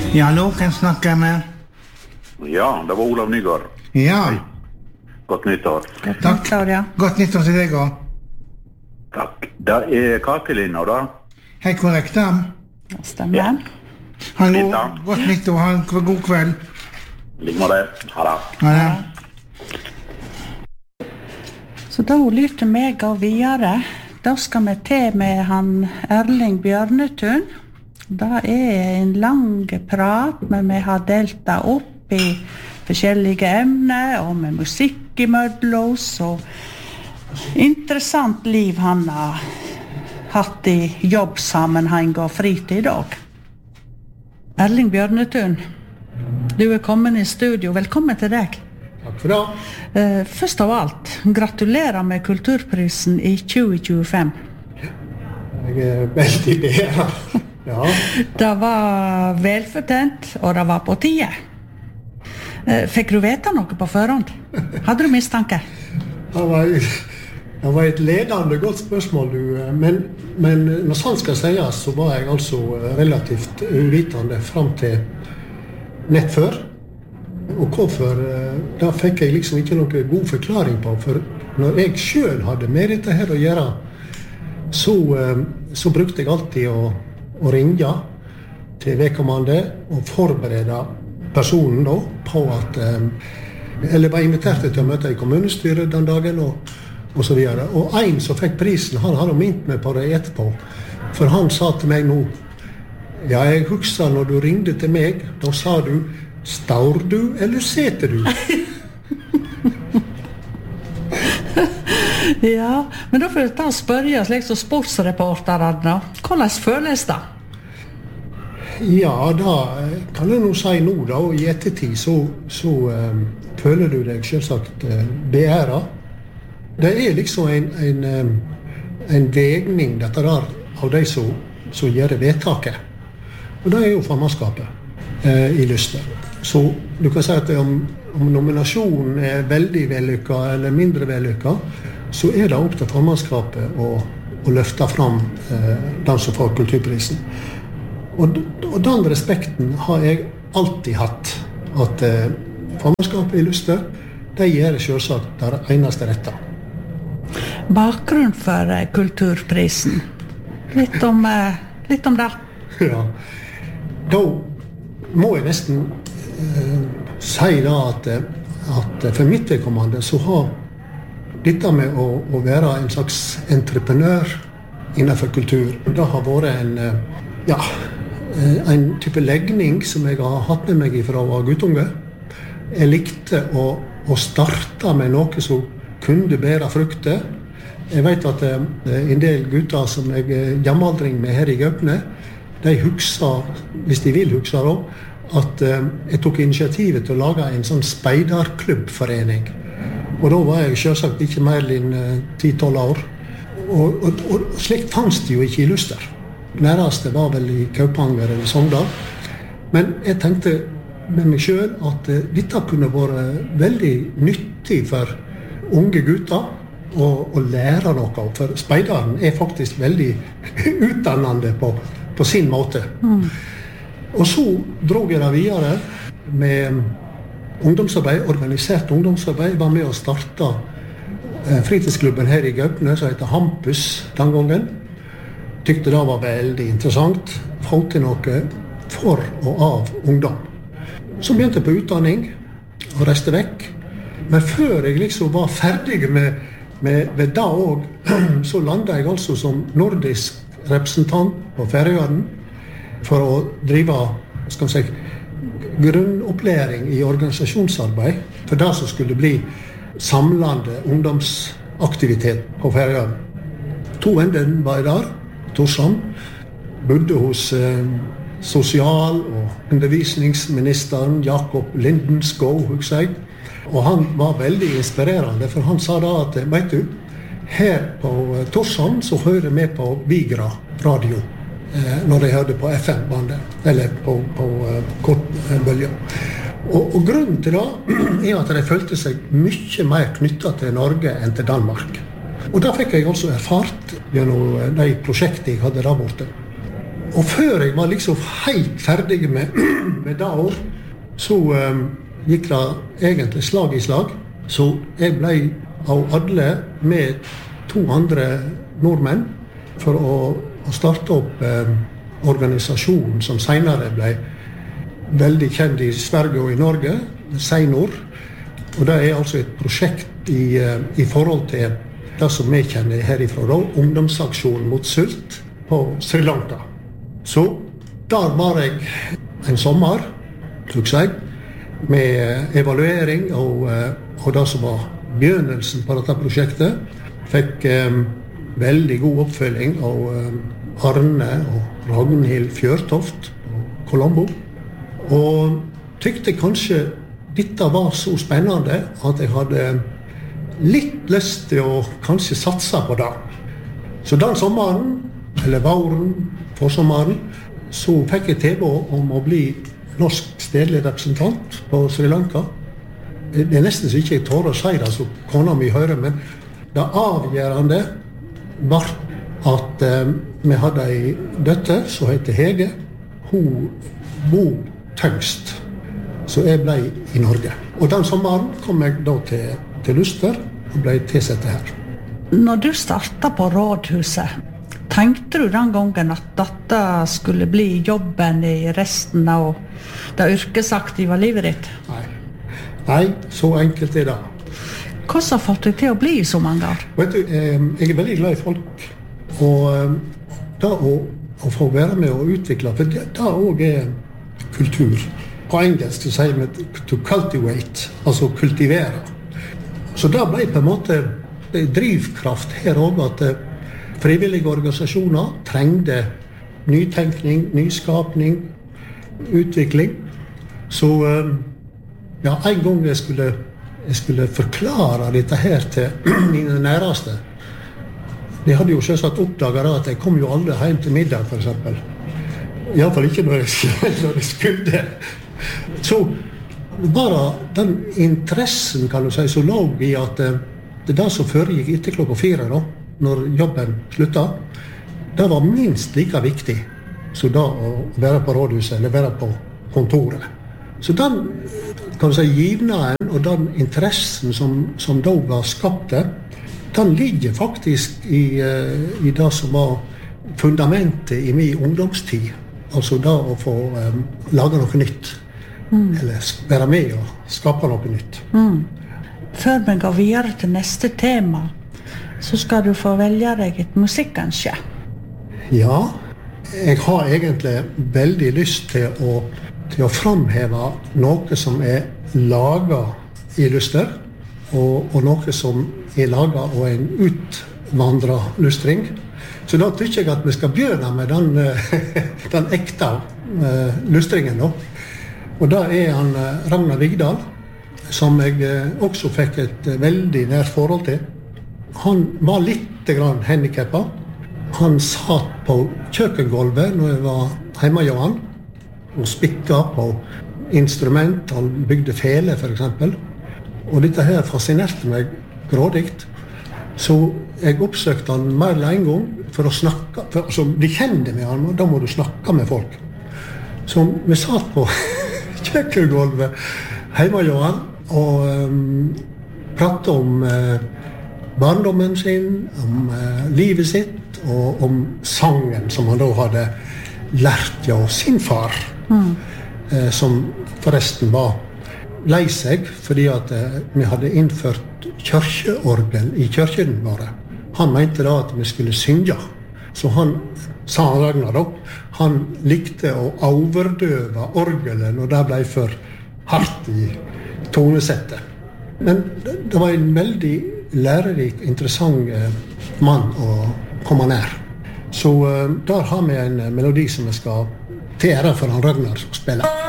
Ja, hallo, kan snakke med? Ja, det var Olav Nygaard. Ja. Hei. Godt nyttår. Takk. Nyttår, ja. Godt nyttår til deg også. Takk. Det Kakelinna da. Helt korrekt, da. Det stemmer. Ha en Fint, da. godt nyttår, ha en god kveld. Like med det. Ha det. Ha det. Så da lyrte meg og videre. Da skal vi til med han Erling Bjørnetun. Det en lang prat, men vi har delt det opp i forskjellige emner, og med musikk i mødlos, og interessant liv han har hatt i jobbsammenheng og fritid også. Erling Bjørnetun, du kommet i studio. Velkommen til deg. Takk for det. Først av alt, gratulerer med Kulturprisen i 2025. Jeg veldig bedre. Ja. Det var velfortjent, og det var på tide. Fikk du vite noe på forhånd? Hadde du mistanke? Det var et ledende godt spørsmål, men når sant skal sies, så var jeg altså relativt uvitende frem til nett før. Og hvorfor, da fikk jeg liksom ikke noen god forklaring på, for når jeg selv hadde med dette her å gjøre, så brukte jeg alltid å ringe til vedkommende og forberede personen da, på at eller var invitert til å møte i kommunestyret den dagen og så videre. Og en som fikk prisen, han hadde minnet meg på det etterpå, for han sa til meg nå, ja, jeg husker når du ringte til meg, da sa du, står du eller seter du? Ja, men da får jeg ta og spørre slik som sportsreporterne. Hvordan føles det? Ja, da kan jeg nå si nå da, og i ettertid så føler du deg selvsagt beæret. Det liksom en vegning dette der av de som gjør vedtaket. Og det jo formannskapet i Lyster. Så du kan si at om nominasjonen veldig vellykket eller mindre vellykket, så det opp til formannskapet å løfte fram den som får kulturprisen. Og den respekten har jeg alltid hatt, at formannskapet i Lyster, de gjør selvsagt det eneste rette. Bakgrunn for kulturprisen. Litt om det. Ja. Da må jeg nesten si da at for mitt vedkommende så har dette med å være en slags entreprenør innenfor kultur, det har vært en type legning som jeg har hatt med meg fra å være guttunge. Jeg likte å starte med noe som kunne bære frukter. Jeg vet at en del gutter som jeg jamaldring med her i Gaupne, de husker, hvis de vil huske da, at jeg tok initiativet til å lage en sånn speiderklubbforening. Og da var jeg selvsagt ikke mer enn 10-12 år. Og slikt fanns det jo ikke i Lyster. Nærmest var vel i Kaupanger eller Sogndal. Men jeg tenkte med meg selv at dette kunne vært veldig nyttig for unge gutter å lære noe. For speideren faktisk veldig utdannende på sin måte. Og så drog jeg det videre med ungdomsarbeid, organisert ungdomsarbeid. Jeg var med å starte fritidsklubben her i Gaupne, som heter Hampus den gangen. Tykte det var veldig interessant. Få til noe for og av ungdom. Så begynte jeg på utdanning og reiste vekk. Men før jeg liksom var ferdig med det også, så landet jeg altså som nordisk representant på Færøyene for å drive, skal vi si, grunnopplæring i organisasjonsarbeid for det som skulle bli samlende ungdomsaktivitet på Færøyene. 2 ender var jeg der, Torshavn, bodde hos sosial- og undervisningsministeren Jakob Lindenskov, husker jeg. Og han var veldig inspirerende, for han sa da at, vet du, her på Torshavn så hører vi på Vigra radio når de hørte på FM-bandet, eller på kortbølger. Og grunnen til det at de følte seg mye mer knyttet til Norge enn til Danmark. Og da fikk jeg også erfart gjennom de prosjektene jeg hadde der borte. Og før jeg var liksom helt ferdig med det år, så gikk det egentlig slag i slag. Så jeg ble av alle med 2 andre nordmenn for å starte opp organisasjonen som senere ble veldig kjent i Sverige og i Norge, Seinor. Og det er altså et prosjekt i forhold til det som vi kjenner herifra, da, ungdomsaksjonen mot sult på Sri Lanka. Så der var jeg en sommer, med evaluering og det som var begynnelsen på dette prosjektet. Fikk veldig god oppfølging av Arne og Ragnhild Fjørtoft på Colombo. Og tykte kanskje dette var så spennende at jeg hadde litt lyst til å kanskje satse på det. Så den sommeren, eller våren, forsommeren, så fikk jeg tilbud om å bli norsk stedlig representant på Sri Lanka. Det er nesten så ikke jeg tør å si det, så kona mi hører, men det avgjørende var at vi hadde en døtter som heter Hege. Hun bor tyngst, så jeg ble i Norge. Og den sommeren kom jeg da til Luster og ble tilsatt her. Når du startet på rådhuset, tenkte du den gangen at dette skulle bli jobben i resten av det yrkesaktive livet ditt? Nei, så enkelt er det. Hva har fått deg til å bli så mange år? Vet du, jeg er veldig glad i folk, og det å få være med og utvikle, for det også er kultur. På engelsk så sier vi to cultivate, altså kultivere. Så det ble på en måte drivkraft her også, at frivillige organisasjoner trengte nytenkning, nyskapning, utvikling. Så ja, en gang jeg skulle forklare dette her til mine næreste. De hadde jo selvsagt oppdaget at jeg kom jo aldri hjem til middag, for eksempel. I hvert fall ikke når jeg skulle. Så bare den interessen, kan du si, som lå i at det som foregikk etter 16:00 da, når jobben sluttet, det var minst like viktig som da å være på rådhuset eller være på kontoret. Så den, kan du si, givnaden og den interessen som da var skapt der, den ligger faktisk i det som var fundamentet i min ungdomstid. Altså da å få lage noe nytt. Eller være med og skape noe nytt. Før vi går videre til neste tema, så skal du få velge deg et musikkønske. Ja, jeg har egentlig veldig lyst til å framheve noe som er laget i Luster, og noe som er laget av en utvandret lustring. Så da tykker jeg at vi skal begynne med den ekte lustringen nå. Og da er han Ragnar Vigdal, som jeg også fikk et veldig nært forhold til. Han var litt handikappet. Han satt på kjøkkengulvet når jeg var hjemme hos han, og spikket på instrument. Han bygde fele, for eksempel. Og dette her fascinerte meg grådigt. Så jeg oppsøkte han mer enn en gang for å snakke. Altså, de kjenner med han, og da må du snakke med folk. Så vi satt på kjøkkengulvet hjemme hos han og pratet om barndommen sin, om livet sitt og om sangen som han da hadde lært av sin far, som forresten var lei seg fordi at vi hadde innført kirkeorgel i kirken våre. Han mente da at vi skulle synge. Så han, sa han Ragnar da, han likte å overdøve orgelet når det ble for hardt i tonesettet. Men det var en veldig lærerik, interessant mann å komme nær. Så der har vi en melodi som vi skal til ære for han Ragnar spille.